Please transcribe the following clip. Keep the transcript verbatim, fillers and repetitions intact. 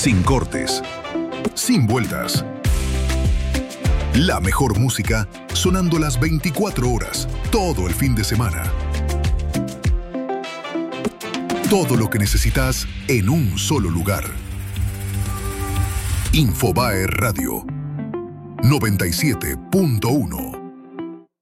Sin cortes, sin vueltas. La mejor música sonando las veinticuatro horas, todo el fin de semana. Todo lo que necesitas en un solo lugar. Infobae Radio noventa y siete punto uno.